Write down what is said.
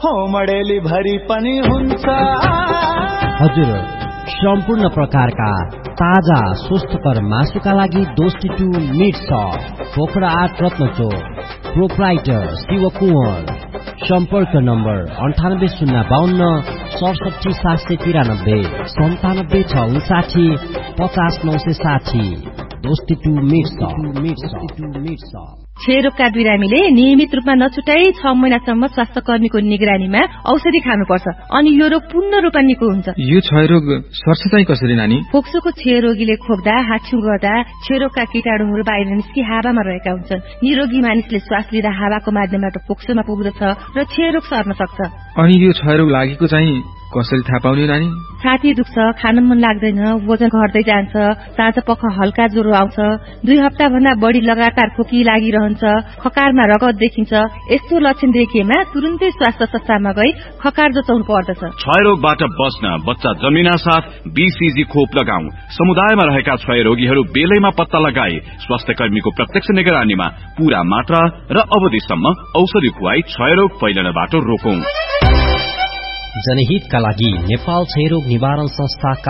हो मडेली भरि पनि हुन्छ। हजुर, सम्पूर्ण प्रकारका ताजा स्वस्थकर मासुका लागि दोस्ती to meet shop, Pokhara 8 रत्नचोक, proprietor Shiv Kunwar. सम्पर्क नम्बर 9805 67 793 97 659 50 दोस्ती टु मिट सप। क्षयरोगका बिरामीले नियमित रूपमा नछुटाई 6 महिनासम्म स्वास्थ्य कर्मीको निगरानीमा औषधि खानुपर्छ अनि यो रोग पूर्ण रूपमा निको हुन्छ। यो क्षयरोग सर्छ चाहिँ कसरी नानी? फोक्सोको क्षयरोगीले खोक्दा, हाछ्यु गर्दा क्षयरोगका कीटाणुहरू बाहिर निस्कि हावामा रहेका हुन्छन्। निरोगी मानिसले श्वास लिँदा हावाको माध्यमबाट फोक्सोमा पुग्दछ र क्षयरोग सर्न सक्छ। अनि यो क्षयरोग लागेको चाहिँ कसरी थाहा पाउने नानी? छाती दुख्छ, खान मन लाग्दैन, वजन घट्दै जान्छ, साँझ पख हल्का ज्वरो आउँछ, 2 हप्ता भन्दा बढी लगातार खोकी लागिरहन्छ, खकारमा रगत देखिन्छ। यस्तो लक्षण देखिएमा तुरुन्तै स्वास्थ्य संस्थामा गई खकार जचाउनु पर्दछ। क्षयरोगबाट बच्न बच्चा जन्मिना साथ बीसीजी खोप लगाऊ। समुदायमा रहेका क्षयरोगीहरू बेलैमा पत्ता लगाए स्वास्थ्य कर्मीको प्रत्यक्ष निगरानीमा पूरा मात्रा र अवधिसम्म औषधि खुवाई क्षयरोग फैलनबाट रोकौं। जनहितका लागि नेपाल क्षयरोग निवारण संस्था